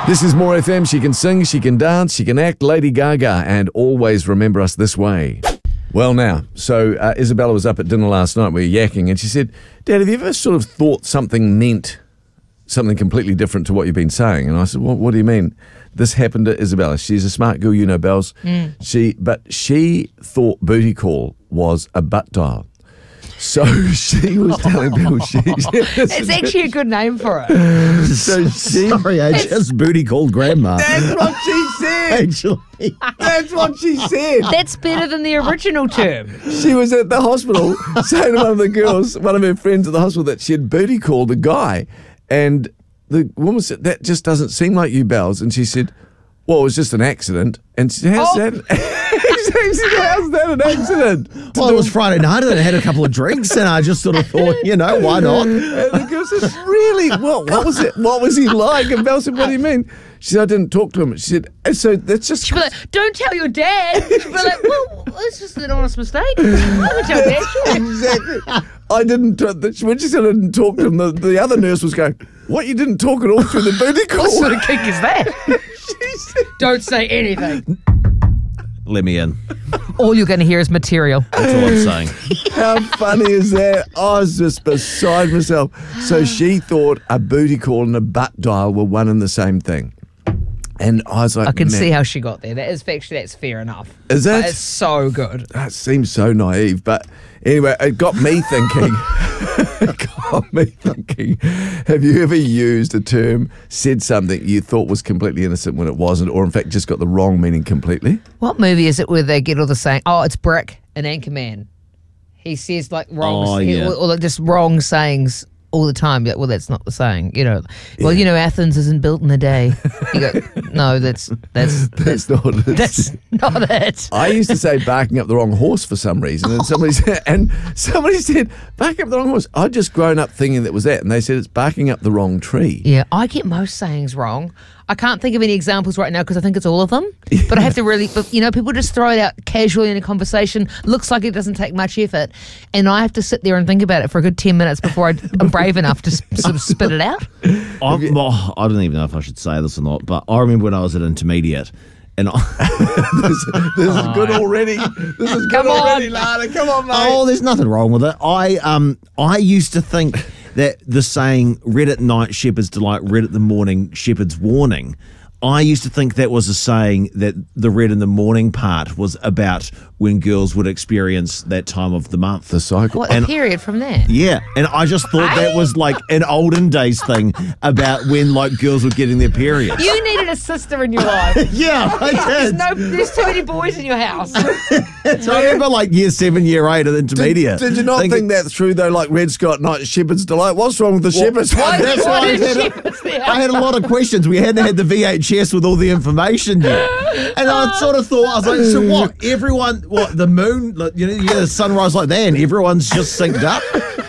This is More FM. She can sing, she can dance, she can act, Lady Gaga, and always remember us this way. Well now, so Isabella was up at dinner last night, we were yakking, and she said, Dad, have you ever sort of thought something meant something completely different to what you've been saying? And I said, what do you mean? This happened to Isabella. She's a smart girl, you know, Bells. But she thought booty call was a butt dial. So she was telling people it's actually a good name for it. Sorry, I just booty called grandma. That's what she said. Actually, That's what she said. That's better than the original term. She was at the hospital saying to one of the girls, one of her friends at the hospital, that she had booty called a guy. And the woman said, that just doesn't seem like you, Bells. And she said, well, it was just an accident. And she said, how's that an accident? well, it was Friday night and I had a couple of drinks and I just sort of thought, why not? And the girl said, really? What was it? What was he like? And Belle said, what do you mean? She said, I didn't talk to him. She said, so that's just... She'd be like, don't tell your dad. She'd be like, well, it's just an honest mistake. I would tell dad, sure. Exactly. I didn't... When she said I didn't talk to him, the other nurse was going, what, you didn't talk at all through the booty call? What sort of kink is that? She said, Don't say anything. Let me in. All you're going to hear is material. That's all I'm saying. how funny is that? I was just beside myself. So she thought a booty call and a butt dial were one and the same thing. And I was like, I can man, see how she got there. That's fair enough. Is it? It's so good. That seems so naive. But anyway, it got me thinking. Have you ever used a term, said something you thought was completely innocent when it wasn't, or in fact just got the wrong meaning completely? What movie is it where they get all the saying? Oh, it's Brick and Anchorman. He says like wrong, or just wrong sayings all the time. Well, that's not the saying, Athens isn't built in a day. You go, no, that's not it. That's not it. I used to say backing up the wrong horse for some reason, and somebody said backing up the wrong horse. I'd just grown up thinking that was that, and they said it's backing up the wrong tree. Yeah, I get most sayings wrong. I can't think of any examples right now because I think it's all of them. But I have to really, people just throw it out casually in a conversation. Looks like it doesn't take much effort. And I have to sit there and think about it for a good 10 minutes before I'm brave enough to sort of spit it out. I don't even know if I should say this or not, but I remember when I was at intermediate and this is good already. This is good already, Lana. Come on, mate. Oh, there's nothing wrong with it. I used to think that the saying "red at night, shepherd's delight; red at the morning, shepherd's warning." I used to think that was a saying that the red in the morning part was about when girls would experience that time of the month. The cycle. What, a period from that? Yeah, and I just thought that was like an olden days thing about when like girls were getting their periods. You needed a sister in your life. Yeah, I did. There's too many boys in your house. So I remember like year 7, year 8 at intermediate. Did you not think that through though, like Red Scott Night, Shepherd's Delight? What's wrong with the Shepherd's? That's why I had a lot of questions. We hadn't had the VHS with all the information yet. And I sort of thought, I was like, so what? Everyone, the moon, the sunrise like that, and everyone's just synced up?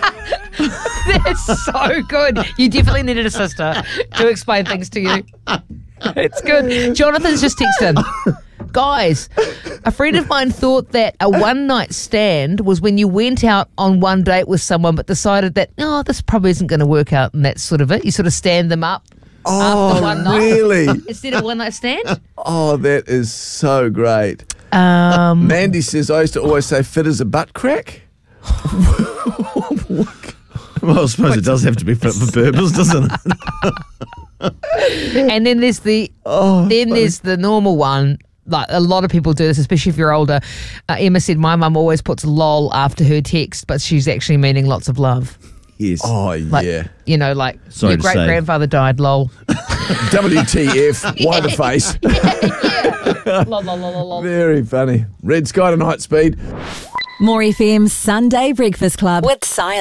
That's so good. You definitely needed a sister to explain things to you. It's good. Jonathan's just texted in. Guys, a friend of mine thought that a one-night stand was when you went out on one date with someone but decided that, this probably isn't going to work out, and that's sort of it. You sort of stand them up. After one night. Really? Instead of one night stand? Oh, that is so great. Mandy says, I used to always say fit as a butt crack. Well, I suppose it does have to be fit for purpose, doesn't it? And then there's there's the normal one. Like a lot of people do this, especially if you're older. Emma said, my mum always puts lol after her text, but she's actually meaning lots of love. Yes. Oh, like, yeah. Your great-grandfather died, lol. WTF, why the face? Yeah. Lol, lol, lol, lol. Very funny. Red Sky tonight, Speed. More FM's Sunday Breakfast Club with Science.